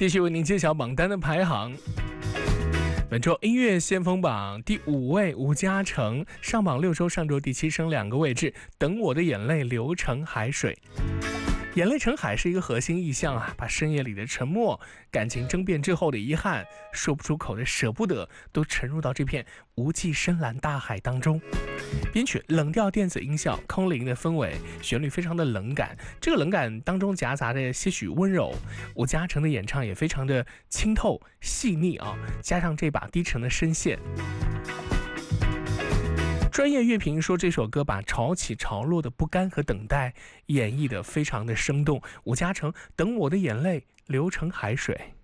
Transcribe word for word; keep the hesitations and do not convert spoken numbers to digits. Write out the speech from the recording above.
继续为您揭晓榜单的排行。本周音乐先锋榜第五位吴嘉诚，上榜六周，上周第七升两个位置，等我的眼泪流成海水。眼泪成海是一个核心意象啊，把深夜里的沉默、感情争辩之后的遗憾、说不出口的舍不得，都沉入到这片无际深蓝大海当中。编曲冷调电子音效，空灵的氛围，旋律非常的冷感，这个冷感当中夹杂着些许温柔。吴嘉诚的演唱也非常的清透细腻啊，加上这把低沉的声线。专业乐评说这首歌把潮起潮落的不甘和等待演绎得非常的生动。吴嘉诚，等我的眼泪流成海水。